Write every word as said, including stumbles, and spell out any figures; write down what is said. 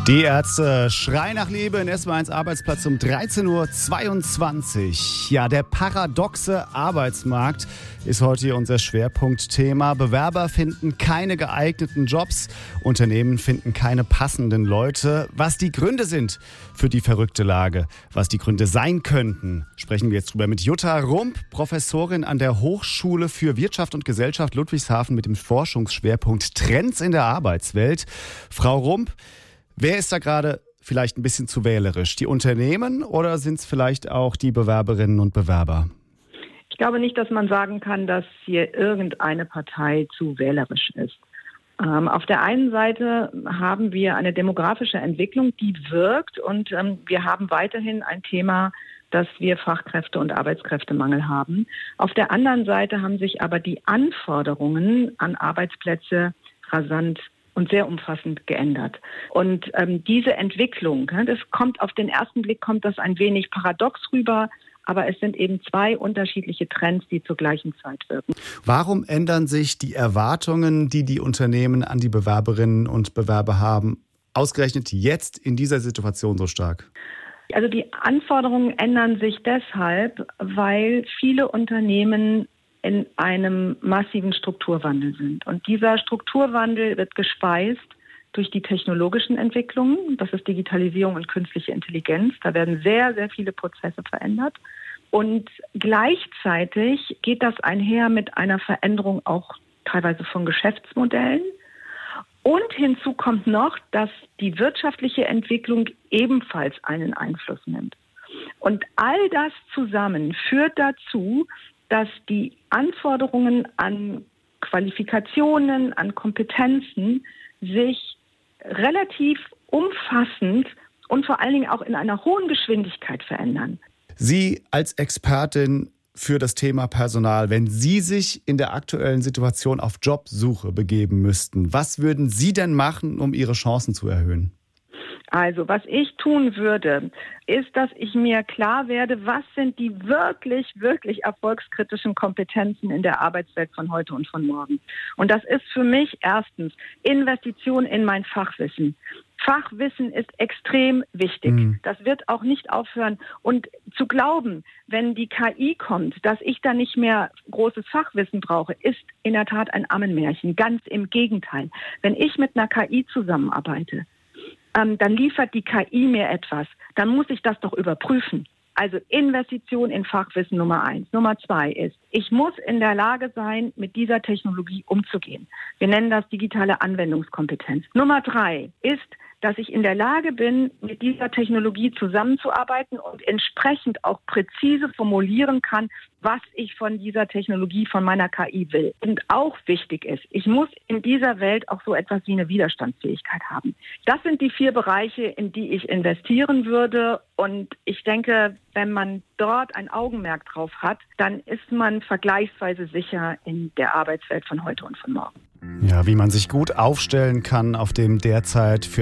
Die Ärzte schreien nach Liebe in S W R eins Arbeitsplatz um dreizehn Uhr zweiundzwanzig. Ja, der paradoxe Arbeitsmarkt ist heute hier unser Schwerpunktthema. Bewerber finden keine geeigneten Jobs, Unternehmen finden keine passenden Leute. Was die Gründe sind für die verrückte Lage, was die Gründe sein könnten, sprechen wir jetzt drüber mit Jutta Rump, Professorin an der Hochschule für Wirtschaft und Gesellschaft Ludwigshafen mit dem Forschungsschwerpunkt Trends in der Arbeitswelt. Frau Rump, wer ist da gerade vielleicht ein bisschen zu wählerisch? Die Unternehmen oder sind es vielleicht auch die Bewerberinnen und Bewerber? Ich glaube nicht, dass man sagen kann, dass hier irgendeine Partei zu wählerisch ist. Ähm, auf der einen Seite haben wir eine demografische Entwicklung, die wirkt, und ähm, wir haben weiterhin ein Thema, dass wir Fachkräfte- und Arbeitskräftemangel haben. Auf der anderen Seite haben sich aber die Anforderungen an Arbeitsplätze rasant und sehr umfassend geändert. Und ähm, diese Entwicklung, das kommt auf den ersten Blick, kommt das ein wenig paradox rüber, aber es sind eben zwei unterschiedliche Trends, die zur gleichen Zeit wirken. Warum ändern sich die Erwartungen, die die Unternehmen an die Bewerberinnen und Bewerber haben, ausgerechnet jetzt in dieser Situation so stark? Also die Anforderungen ändern sich deshalb, weil viele Unternehmen in einem massiven Strukturwandel sind. Und dieser Strukturwandel wird gespeist durch die technologischen Entwicklungen. Das ist Digitalisierung und künstliche Intelligenz. Da werden sehr, sehr viele Prozesse verändert. Und gleichzeitig geht das einher mit einer Veränderung auch teilweise von Geschäftsmodellen. Und hinzu kommt noch, dass die wirtschaftliche Entwicklung ebenfalls einen Einfluss nimmt. Und all das zusammen führt dazu, dass die Anforderungen an Qualifikationen, an Kompetenzen sich relativ umfassend und vor allen Dingen auch in einer hohen Geschwindigkeit verändern. Sie als Expertin für das Thema Personal, wenn Sie sich in der aktuellen Situation auf Jobsuche begeben müssten, was würden Sie denn machen, um Ihre Chancen zu erhöhen? Also, was ich tun würde, ist, dass ich mir klar werde, was sind die wirklich, wirklich erfolgskritischen Kompetenzen in der Arbeitswelt von heute und von morgen. Und das ist für mich erstens Investition in mein Fachwissen. Fachwissen ist extrem wichtig. Mhm. Das wird auch nicht aufhören. Und zu glauben, wenn die K I kommt, dass ich da nicht mehr großes Fachwissen brauche, ist in der Tat ein Ammenmärchen. Ganz im Gegenteil. Wenn ich mit einer K I zusammenarbeite, ähm, dann liefert die K I mir etwas, dann muss ich das doch überprüfen. Also Investition in Fachwissen Nummer eins. Nummer zwei ist, ich muss in der Lage sein, mit dieser Technologie umzugehen. Wir nennen das digitale Anwendungskompetenz. Nummer drei ist, dass ich in der Lage bin, mit dieser Technologie zusammenzuarbeiten und entsprechend auch präzise formulieren kann, was ich von dieser Technologie, von meiner K I will. Und auch wichtig ist, ich muss in dieser Welt auch so etwas wie eine Widerstandsfähigkeit haben. Das sind die vier Bereiche, in die ich investieren würde. Und ich denke, wenn man dort ein Augenmerk drauf hat, dann ist man vergleichsweise sicher in der Arbeitswelt von heute und von morgen. Ja, wie man sich gut aufstellen kann auf dem derzeit für